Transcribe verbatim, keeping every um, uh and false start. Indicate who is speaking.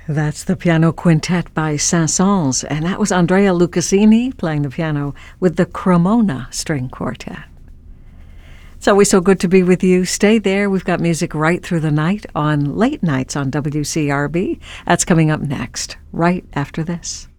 Speaker 1: That's the piano quintet by Saint-Saëns, and that was Andrea Lucasini playing the piano with the Cremona String Quartet. It's always so good to be with you. Stay there. We've got music right through the night on late nights on W C R B. That's coming up next, right after this.